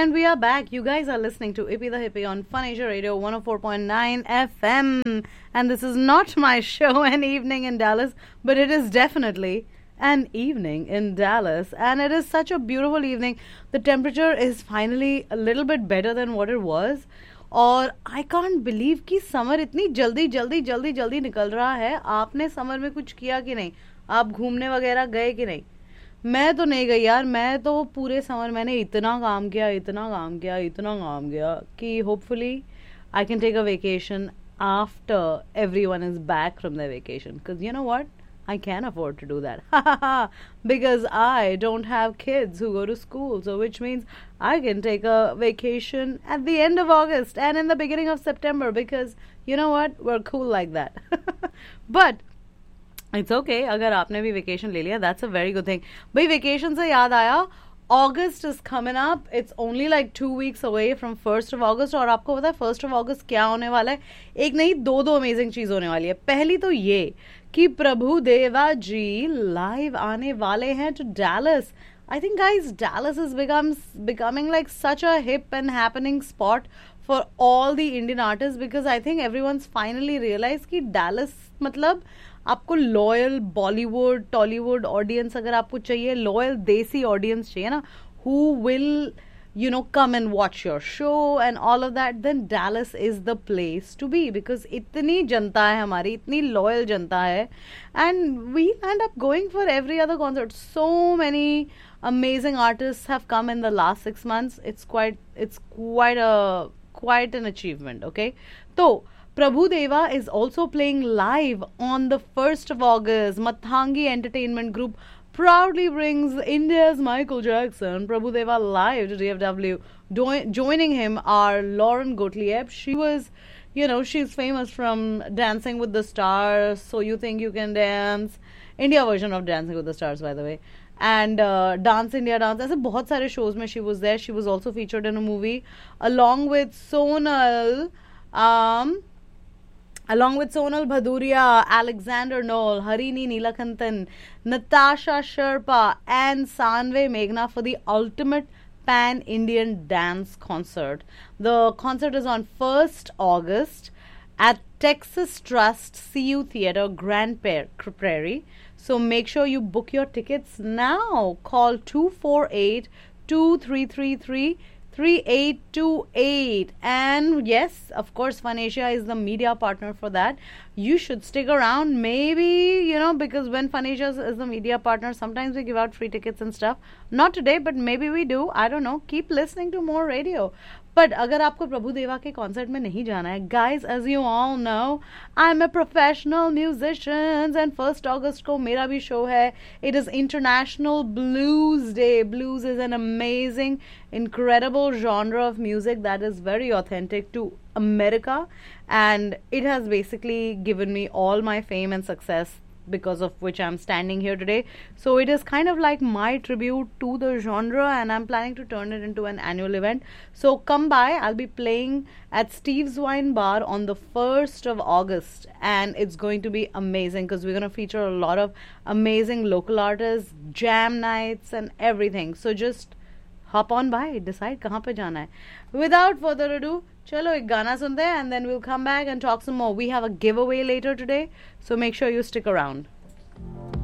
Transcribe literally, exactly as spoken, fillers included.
And we are back. You guys are listening to Ippy the Hippie on Fun Asia Radio one oh four point nine F M. And this is not my show, An Evening in Dallas, but it is definitely an evening in Dallas. And it is such a beautiful evening. The temperature is finally a little bit better than what it was. और I can't believe कि summer इतनी जल्दी जल्दी जल्दी जल्दी निकल रहा है. आपने समर में कुछ किया कि नहीं? आप घूमने वगैरह गए कि नहीं? मैं तो नहीं गई यार. मैं तो पूरे समर मैंने इतना काम किया इतना काम किया इतना काम किया कि hopefully I can take a vacation after everyone is back from the vacation. Because you know what, I can afford to do that because I don't have kids who go to school, so which means I can take a vacation at the end of August and in the beginning of September because you know what, we're cool like that. But it's okay. अगर आपने भी vacation ले लिया, that's a very good thing. भाई vacation से याद आया, August is coming up. It's only like two weeks away from first of August. और आपको पता है first of August क्या होने वाला है? एक नहीं दो दो amazing चीज होने वाली है. पहली तो ये कि प्रभु देवा जी लाइव आने वाले हैं to Dallas. I think guys, Dallas is becomes becoming like such a hip and happening spot for all the Indian artists because I think everyone's finally realized कि Dallas मतलब आपको लॉयल बॉलीवुड टॉलीवुड ऑडियंस अगर आपको चाहिए, loyal देसी audience चाहिए ना, who will you know come and watch your show and all of that, then Dallas is the place to be because इतनी जनता है हमारी, इतनी loyal जनता है, and we end up going for every other concert. So many amazing artists have come in the last six months. It's quite it's quite a quite an achievement. Okay, so Prabhu Deva is also playing live on the first of August. Mathangi Entertainment Group proudly brings India's Michael Jackson, Prabhu Deva, live to D F W. Do- joining him are Lauren Gottlieb. She was, you know, she's famous from Dancing with the Stars, So You Think You Can Dance, India version of Dancing with the Stars, by the way. And uh, Dance India Dance. ऐसे बहुत सारे shows में she was there. She was also featured in a movie along with Sonal. Um... Along with Sonal Bhaduria, Alexander Knoll, Harini Neelakanthan, Natasha Sherpa, and Sanve Meghna for the ultimate pan-Indian dance concert. The concert is on first of August at Texas Trust C U Theatre, Grand Prairie. So make sure you book your tickets now. Call two four eight, two three three three three eight two eight. And yes, of course, Fun Asia is the media partner for that. You should stick around, maybe, you know, because when Fun Asia is the media partner, sometimes we give out free tickets and stuff. Not today, but maybe we do. I don't know. Keep listening to more radio. But अगर आपको प्रभु देवा के concert में नहीं जाना है, guys, as you all know, I'm a professional musician and first of August को मेरा भी show है. It is International Blues Day. Blues is an amazing, incredible genre of music that is very authentic to America, and it has basically given me all my fame and success because of which I'm standing here today. So it is kind of like my tribute to the genre, and I'm planning to turn it into an annual event. So come by. I'll be playing at Steve's Wine Bar on the first of August, and it's going to be amazing because we're going to feature a lot of amazing local artists, jam nights and everything. So just hop on by, decide कहाँ पे जाना है. Without further ado, चलो एक गाना सुनते हैं and then we'll come back and talk some more. We have a giveaway later today, so make sure you stick around.